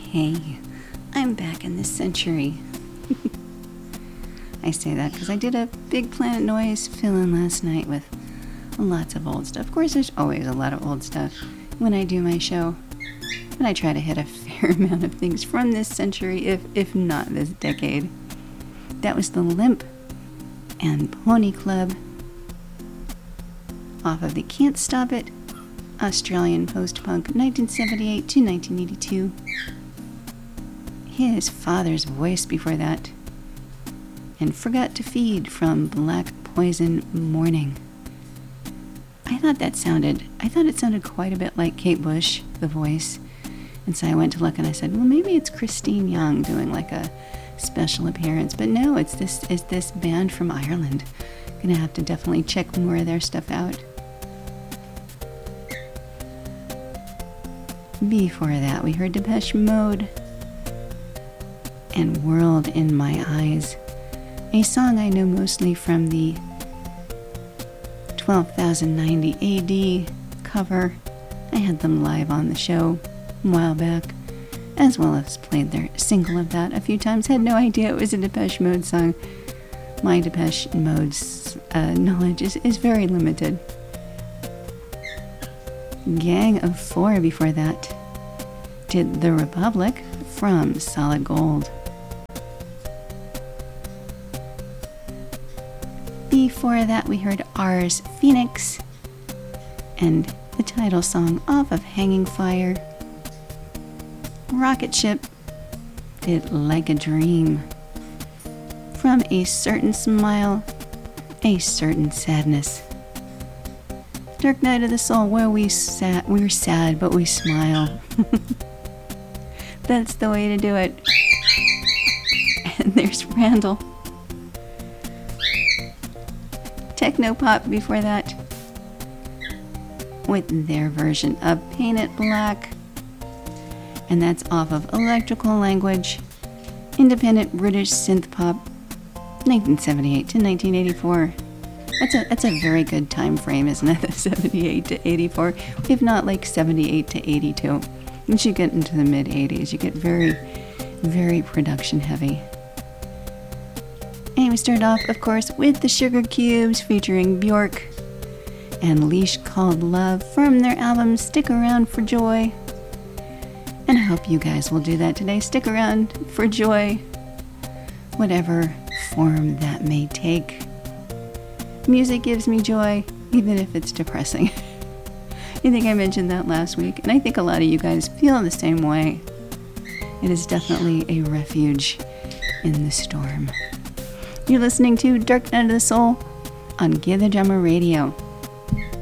Hey, I'm back in this century. I say that because I did a big Planet Noise fill-in last night with lots of old stuff. Of course, there's always a lot of old stuff when I do my show, but I try to hit a fair amount of things from this century, if not this decade. That was The Limp and Pony Club off of the Can't Stop It Australian post-punk 1978 to 1982. His father's voice before that, and Forgot to Feed from Black Poison Morning. I thought it sounded quite a bit like Kate Bush, the voice, and so I went to look and I said, well, maybe it's Christine Young doing like a special appearance, but no, it's this band from Ireland. Gonna have to definitely check more of their stuff out. Before that, we heard Depeche Mode and World in My Eyes, a song I know mostly from the 12,090 AD cover. I had them live on the show a while back, as well as played their single of that a few times. Had no idea it was a Depeche Mode song. My Depeche Mode's knowledge is very limited. Gang of Four before that did The Republic from Solid Gold. Before that we heard Ars Phoenix and the title song off of Hanging Fire. Rocket Ship did Like a Dream from A Certain Smile, A Certain Sadness. Dark Night of the Soul, where we're sad, but we smile. That's the way to do it. And there's Randall. Technopop before that, with their version of Paint It Black. And that's off of Electrical Language, independent British synth pop, 1978 to 1984. That's a very good time frame, isn't it? 78 to 84, if not like 78 to 82. Once you get into the mid 80s, you get very, very production heavy. And we start off, of course, with the Sugar Cubes featuring Bjork and Leash Called Love from their album Stick Around for Joy. And I hope you guys will do that today. Stick around for joy, whatever form that may take. Music gives me joy, even if it's depressing. I think I mentioned that last week, and I think a lot of you guys feel the same way. It is definitely a refuge in the storm. You're listening to Dark Night of the Soul on Give the Drummer Radio.